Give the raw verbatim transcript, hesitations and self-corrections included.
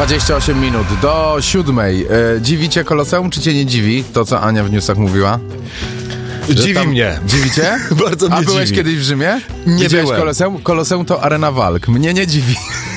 dwadzieścia osiem minut do siódmej. E, dziwi cię Koloseum, czy cię nie dziwi to, co Ania w newsach mówiła? Dziwi tam... mnie. Dziwi cię? Bardzo mnie A byłeś dziwi. kiedyś w Rzymie? Nie Widziałeś byłem. Koloseum? Koloseum to arena walk. Mnie nie dziwi.